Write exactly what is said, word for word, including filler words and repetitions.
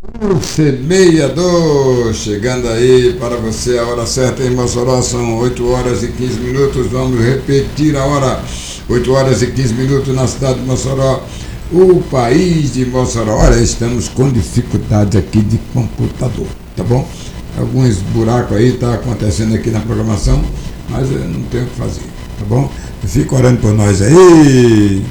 O semeador, chegando aí para você, a hora certa em Mossoró são oito horas e quinze minutos, vamos repetir a hora, oito horas e quinze minutos na cidade de Mossoró, o país de Mossoró. Olha, estamos com dificuldade aqui de computador, tá bom? Alguns buracos aí tá acontecendo aqui na programação, mas eu não tenho o que fazer, tá bom? Fica orando por nós aí.